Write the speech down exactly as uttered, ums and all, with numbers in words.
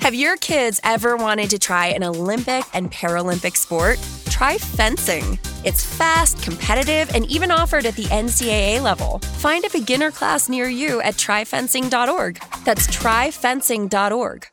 Have your kids ever wanted to try an Olympic and Paralympic sport? Try fencing. It's fast, competitive, and even offered at the N C double A level. Find a beginner class near you at try fencing dot org. That's try fencing dot org.